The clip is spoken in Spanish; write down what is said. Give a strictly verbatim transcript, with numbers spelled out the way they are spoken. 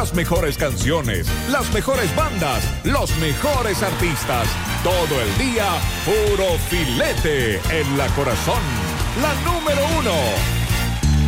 Las mejores canciones, las mejores bandas, los mejores artistas. Todo el día, puro filete en la Corazón. La número uno.